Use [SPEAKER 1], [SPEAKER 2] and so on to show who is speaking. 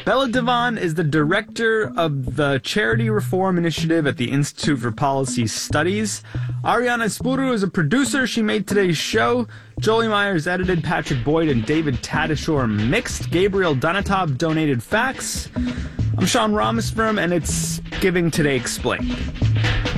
[SPEAKER 1] Bella Devon is the director of the Charity Reform Initiative at the Institute for Policy Studies. Ariana Spuru is a producer. She made today's show. Jolie Myers edited. Patrick Boyd and David Tadashore mixed. Gabriel Donatov donated facts. I'm Sean Ramesfrom, and it's Giving Today Explained.